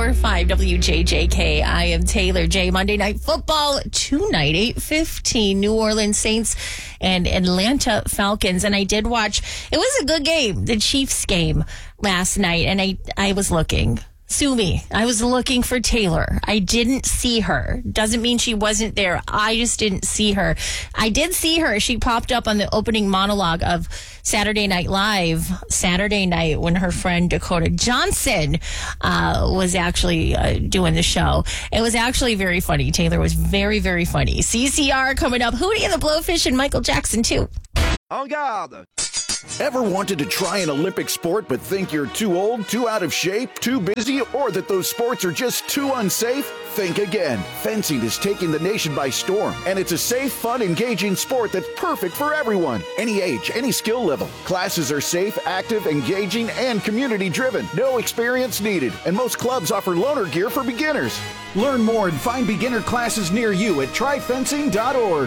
104.5 WJJK. I am Taylor J. Monday Night Football tonight, 8:15. New Orleans Saints and Atlanta Falcons. And I did watch. It was a good game, the Chiefs game last night. And I was looking. Sue me. I was looking for Taylor. I didn't see her. Doesn't mean she wasn't there. I just didn't see her. I did see her. She popped up on the opening monologue of Saturday Night Live Saturday night when her friend Dakota Johnson was actually doing the show. It was actually very funny. Taylor was very, very funny. CCR coming up. Hootie and the Blowfish and Michael Jackson too. En garde! Ever wanted to try an Olympic sport but think you're too old, too out of shape, too busy, or that those sports are just too unsafe? Think again. Fencing is taking the nation by storm, and it's a safe, fun, engaging sport that's perfect for everyone. Any age, any skill level. Classes are safe, active, engaging, and community-driven. No experience needed, and most clubs offer loaner gear for beginners. Learn more and find beginner classes near you at tryfencing.org.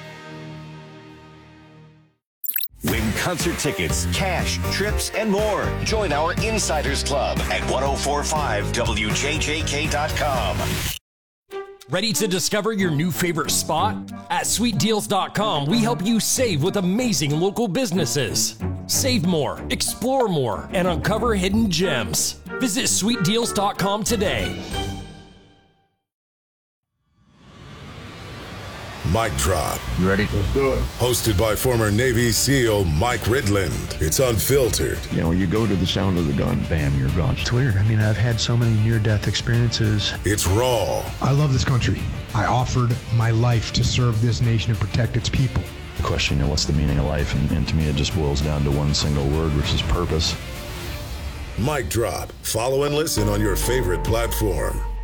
Win concert tickets, cash, trips, and more. Join our Insiders Club at 1045wjjk.com. Ready to discover your new favorite spot? At sweetdeals.com, we help you save with amazing local businesses. Save more, explore more, and uncover hidden gems. Visit sweetdeals.com today. Mic Drop. You ready? Let's do it. Hosted by former Navy SEAL Mike Ridland. It's unfiltered. You know, you go to the sound of the gun, bam, you're gone. It's weird. I mean, I've had so many near-death experiences. It's raw. I love this country. I offered my life to serve this nation and protect its people. The question, what's the meaning of life? And to me, it just boils down to one single word, which is purpose. Mic Drop. Follow and listen on your favorite platform.